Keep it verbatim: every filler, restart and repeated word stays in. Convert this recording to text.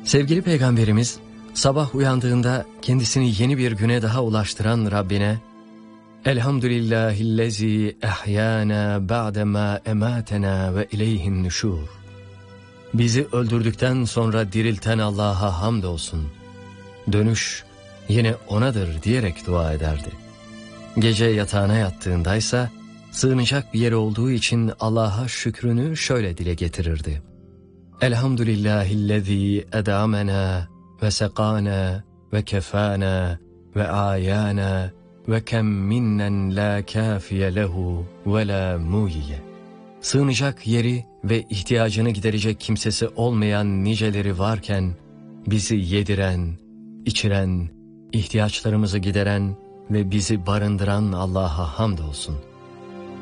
Sevgili Peygamberimiz sabah uyandığında kendisini yeni bir güne daha ulaştıran Rabbine Elhamdülillahillezî ehyâna ba'demâ emâtenâ ve ileyhin nüşûr. Bizi öldürdükten sonra dirilten Allah'a hamdolsun. Dönüş yine O'nadır diyerek dua ederdi. Gece yatağına yattığındaysa sığınacak bir yeri olduğu için Allah'a şükrünü şöyle dile getirirdi. Elhamdülillahillezî edâmenâ ve sekâna ve kefâna ve âyâna ve kem minnen la kâfiye lehu ve la muyiye. Sığınacak yeri ve ihtiyacını giderecek kimsesi olmayan niceleri varken bizi yediren, içiren, ihtiyaçlarımızı gideren ve bizi barındıran Allah'a hamdolsun.